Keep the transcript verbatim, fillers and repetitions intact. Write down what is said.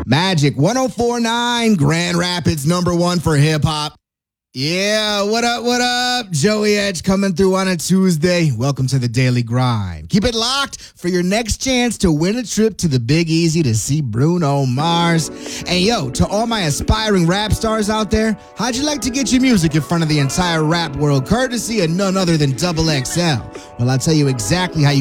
Magic one oh four point nine, Grand Rapids number one for hip hop. Yeah, what up, what up? Joey Edge coming through on a Tuesday. Welcome to the Daily Grind. Keep it locked for your next chance to win a trip to the Big Easy to see Bruno Mars. And yo, to all my aspiring rap stars out there, how'd you like to get your music in front of the entire rap world, courtesy of none other than Double X L? Well, I'll tell you exactly how you